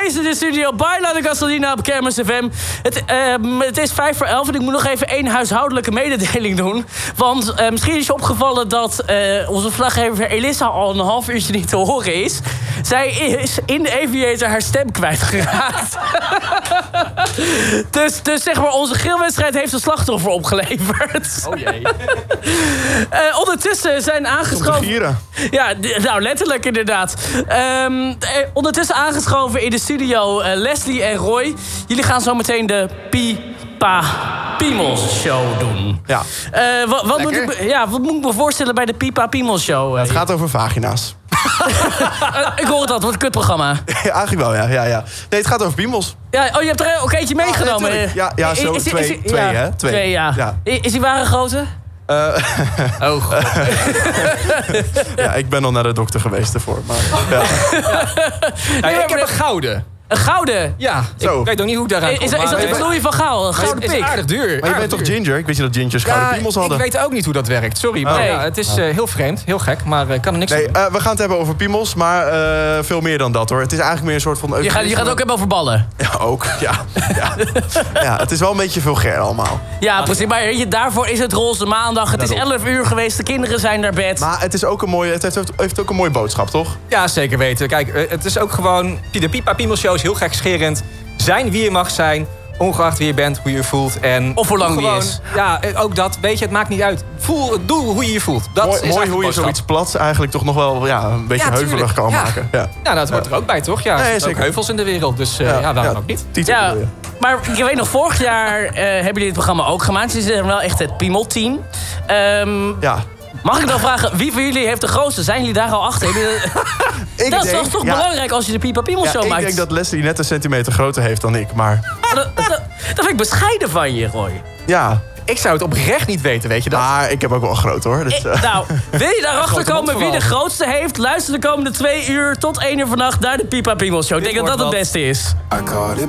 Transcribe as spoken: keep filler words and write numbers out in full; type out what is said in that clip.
Royce in de studio bij La Gasolina op Kermis F M. Het, uh, het is vijf voor elf en ik moet nog even één huishoudelijke mededeling doen. Want uh, misschien is je opgevallen dat uh, onze verslaggever Elissa al een half uurtje niet te horen is. Zij is in de Aviator haar stem kwijtgeraakt. dus, dus zeg maar, onze grillwedstrijd heeft een slachtoffer opgeleverd. Oh jee. uh, ondertussen zijn aangeschoven... Ja, d- nou letterlijk inderdaad. Um, eh, ondertussen aangeschoven in de studio uh, Leslie en Roy. Jullie gaan zo meteen de Pipa Piemels Show doen. Ja. Uh, wat, wat, moet ik, ja, wat moet ik me voorstellen bij de Pipa Piemels Show? Uh, het gaat over vagina's. uh, ik hoor het al, wat een kutprogramma. Ja, eigenlijk wel, ja, ja, ja. Nee, het gaat over piemels. Ja, oh, je hebt er ook eentje meegenomen. Ja, ja, ja, zo is, is, twee, is, is, twee, ja, hè? Twee, twee ja. ja. Is die ware grote? Uh, oh, god. Ja, ik ben al naar de dokter geweest ervoor. Maar, ja. Ja. Nee, ik heb een gouden. Een gouden? Ja, Zo. ik weet nog niet hoe ik daaraan kom. Is, is, is dat de vloei van Gaal? Een gouden pik? Het is aardig duur. Maar je bent toch ginger? Ik weet je dat gingers gouden ja, piemels hadden. ik weet ook niet hoe dat werkt. Sorry, maar nee. ja, het is uh, heel vreemd, heel gek. Maar ik uh, kan er niks nee, aan doen. uh, we gaan het hebben over piemels, maar uh, veel meer dan dat, hoor. Het is eigenlijk meer een soort van... Je gaat, je gaat ook hebben over ballen. Ja, ook. Ja. Ja. Ja, het is wel een beetje vulgair allemaal. Ja, precies. Maar weet je, daarvoor is het roze maandag. Het is elf uur geweest, de kinderen zijn naar bed. Maar het is ook een mooie, het heeft, heeft ook een mooie boodschap, toch? Ja, zeker weten. Kijk, uh, het is ook gewoon... De Pipa Piemels Show is heel gekscherend. Zijn wie je mag zijn, ongeacht wie je bent, hoe je je voelt. En of hoe lang gewoon, die is. Ja, ook dat, weet je, het maakt niet uit. Voel, doe hoe je je voelt. Dat mooi is mooi hoe je zoiets plats eigenlijk toch nog wel ja, een beetje ja, heuvelig kan ja. maken. Ja, ja dat hoort er ook bij, toch? Ja, nee, er zijn zeker. ook heuvels in de wereld, dus uh, ja, ja, waarom ja, ook niet? Titel ja, maar ik weet nog, vorig jaar uh, hebben jullie dit programma ook gemaakt. Ze zijn wel echt het Piemelteam. Um, ja. Mag ik dan vragen, wie van jullie heeft de grootste? Zijn jullie daar al achter? ik dat denk, is toch ja, belangrijk als je de Pipa Piemels Show ja, maakt? Ik denk dat Leslie net een centimeter groter heeft dan ik, maar... Ja, dat, dat, dat vind ik bescheiden van je, Roy. Ja. Ik zou het oprecht niet weten, weet je dat? Maar ik heb ook wel groot, hoor. Dus, uh... ik, nou, wil je daarachter komen wie de grootste heeft? Luister de komende twee uur tot één uur vannacht naar de Pipa Piemels Show. Ik denk dat dat het beste is.